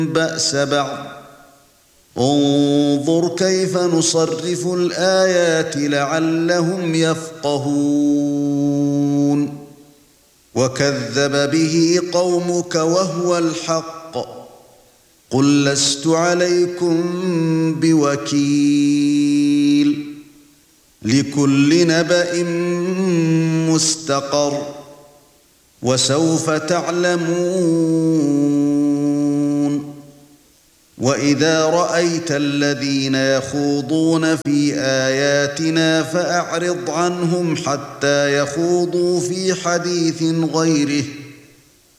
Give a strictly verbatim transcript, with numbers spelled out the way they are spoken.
بأس بعض انظر كيف نصرف الآيات لعلهم يفقهون وكذب به قومك وهو الحق قل لست عليكم بوكيل لكل نبأ مستقر وسوف تعلمون وإذا رأيت الذين يخوضون في آياتنا فأعرض عنهم حتى يخوضوا في حديث غيره